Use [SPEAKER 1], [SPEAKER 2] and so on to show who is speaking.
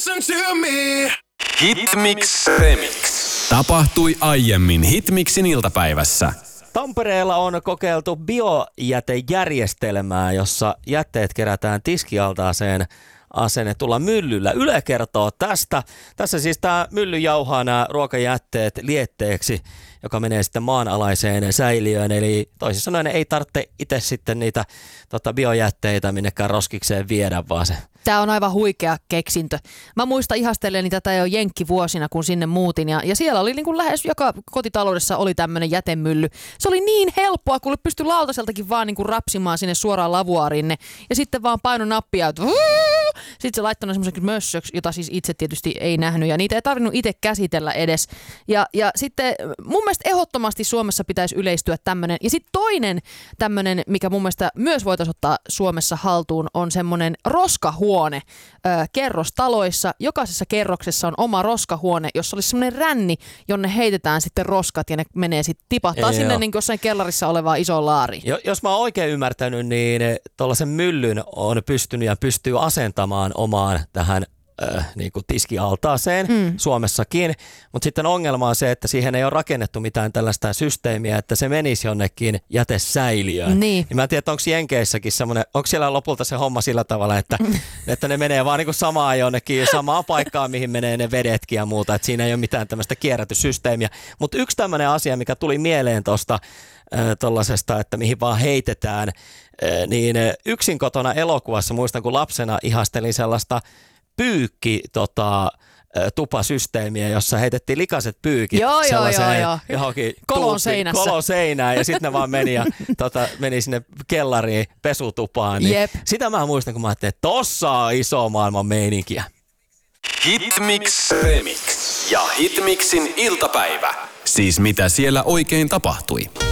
[SPEAKER 1] listen to me.
[SPEAKER 2] Hitmix Remix. Tapahtui aiemmin Hitmixin iltapäivässä.
[SPEAKER 3] Tampereella on kokeiltu biojätejärjestelmää, jossa jätteet kerätään tiskialtaaseen asennetulla myllyllä. Yle kertoo tästä. Tässä siis tämä mylly jauhaa nämä ruokajätteet lietteeksi, joka menee sitten maanalaiseen säiliöön. Eli toisin sanoen ei tarvitse itse sitten niitä biojätteitä minnekään roskikseen viedä, vaan se.
[SPEAKER 4] Tämä on aivan huikea keksintö. Mä muistan ihastelleni tätä jo jenkkivuosina, kun sinne muutin. Ja siellä oli niin kuin lähes joka kotitaloudessa oli tämmöinen jätemylly. Se oli niin helppoa, kun pystyi lautaseltakin vaan niin kuin rapsimaan sinne suoraan lavuaariin. Ja sitten vaan paino nappia. Sitten se laittoi semmoisen mössöksi, jota siis itse tietysti ei nähnyt. Ja niitä ei tarvinnut itse käsitellä edes. Ja sitten mun mielestä ehdottomasti Suomessa pitäisi yleistyä tämmöinen. Ja sitten toinen tämmöinen, mikä mun mielestä myös voitaisiin ottaa Suomessa haltuun, on semmoinen roskahuone kerrostaloissa. Jokaisessa kerroksessa on oma roskahuone, jossa olisi semmoinen ränni, jonne heitetään sitten roskat ja ne menee sitten tipahtaa sinne niin kuin jossain kellarissa olevaa iso laari.
[SPEAKER 3] Jos mä oon oikein ymmärtänyt, niin tuollaisen myllyn on pystynyt ja pystyy asentamaan omaan tähän niin kuin tiskialtaaseen Suomessakin, mutta sitten ongelma on se, että siihen ei ole rakennettu mitään tällaista systeemiä, että se menisi jonnekin jätesäiliöön.
[SPEAKER 4] Niin.
[SPEAKER 3] Mä en tiedä, onko Jenkeissäkin semmoinen, onko siellä lopulta se homma sillä tavalla, että ne menee vaan niin kuin samaan jonnekin, samaan paikkaan, mihin menee ne vedetkin ja muuta, että siinä ei ole mitään tämmöistä kierrätyssysteemiä. Mutta yksi tämmöinen asia, mikä tuli mieleen tuosta tollasesta, että mihin vaan heitetään, niin Yksin kotona -elokuvassa muistan, kun lapsena ihastelin sellaista tupasysteemiä, jossa heitettiin likaiset pyykit johonkin kolon seinään ja sitten ne vaan meni sinne kellariin pesutupaan. Niin sitä mä muistan, kun mä ajattelin, että tossa on iso maailman meininkiä.
[SPEAKER 2] Hitmix Remix ja Hitmixin iltapäivä. Siis mitä siellä oikein tapahtui?